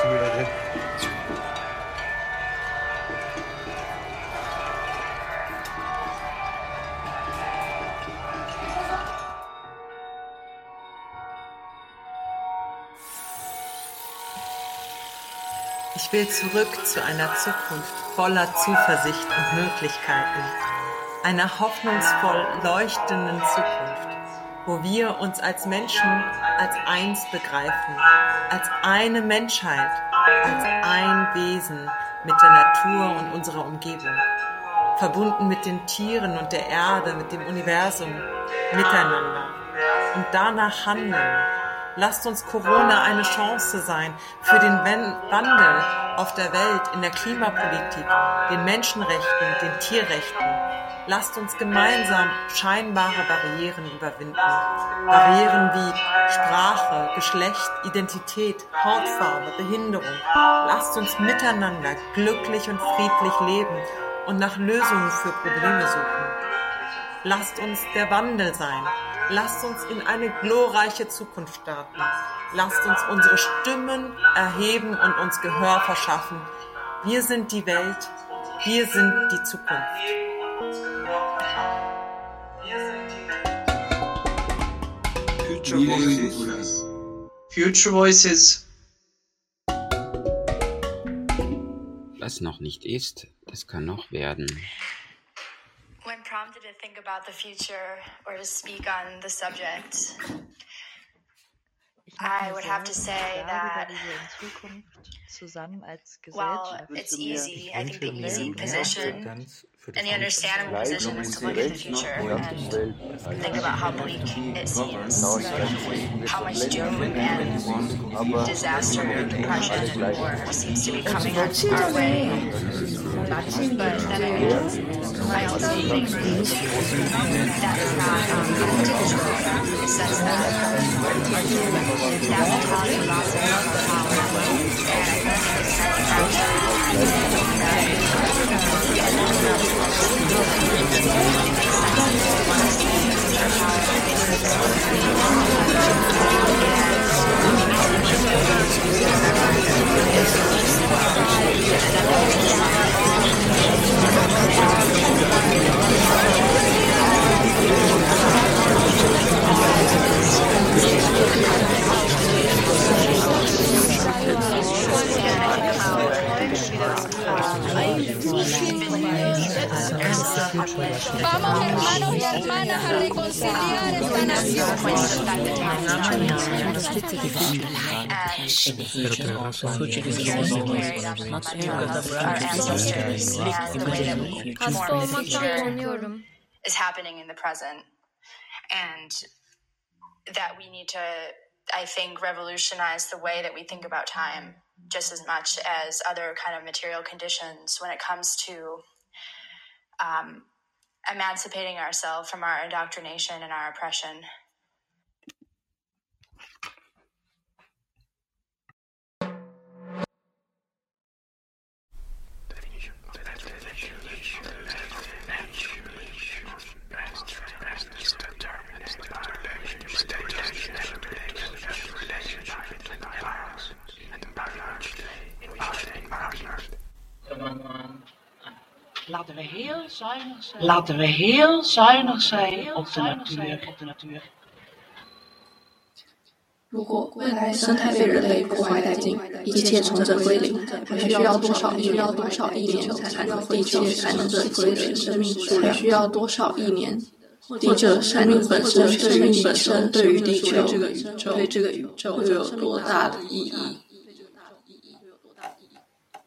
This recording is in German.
Ich will zurück zu einer Zukunft voller Zuversicht und Möglichkeiten, einer hoffnungsvoll leuchtenden Zukunft, wo wir uns als Menschen als eins begreifen, als eine Menschheit, als ein Wesen mit der Natur und unserer Umgebung, verbunden mit den Tieren und der Erde, mit dem Universum, miteinander und danach handeln. Lasst uns Corona eine Chance sein für den Wandel auf der Welt, in der Klimapolitik, den Menschenrechten, den Tierrechten. Lasst uns gemeinsam scheinbare Barrieren überwinden. Barrieren wie Sprache, Geschlecht, Identität, Hautfarbe, Behinderung. Lasst uns miteinander glücklich und friedlich leben und nach Lösungen für Probleme suchen. Lasst uns der Wandel sein. Lasst uns in eine glorreiche Zukunft starten. Lasst uns unsere Stimmen erheben und uns Gehör verschaffen. Wir sind die Welt. Wir sind die Zukunft. Future Voices. Future Voices. Was noch nicht ist, das kann noch werden. When prompted to think about the future or to speak on the subject, I would have to say that while it's easy, I think the easy position and the understandable position is to look at the future and think about how bleak it seems, how much doom and disaster, depression, and war seems to be coming our way. But then I also think that's not individual in the sense that mentality lost its power Vamos, hermanos y hermanas, a reconciliar esta nación. Is happening in the present, and that we need to, I think, revolutionize the way that we think about time just as much as other kind of material conditions when it comes to emancipating ourselves from our indoctrination and our oppression. Laten we heel zuinig zijn op de natuur. 如果未来生态被人类破坏殆尽，一切重整归零，还需要多少亿年才能地球才能这归零生命数量？需要多少亿年？或者生命本身对于地球对这个宇宙会有多大的意义？